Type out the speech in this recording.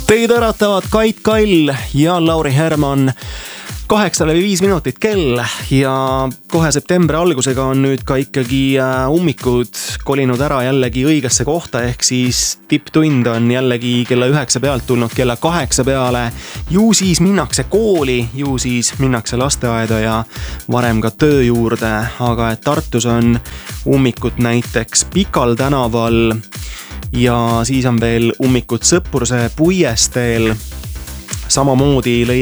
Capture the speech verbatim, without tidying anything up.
Teid äratavad Kait Kall ja Lauri Herman. Kaheksa läbi viis minutit kell ja kohe septembri algusega on nüüd ka ikkagi ummikud kolinud ära jällegi õigesse kohta, ehk siis tipptund on jällegi kella üheksa pealt tulnud kella kaheksa peale. Ju siis minnakse kooli, ju siis minnakse lasteaeda ja varem ka töö juurde, aga et Tartus on ummikut näiteks Pikal tänaval ja siis on veel ummikut Sõpruse puiesteel. Samamoodi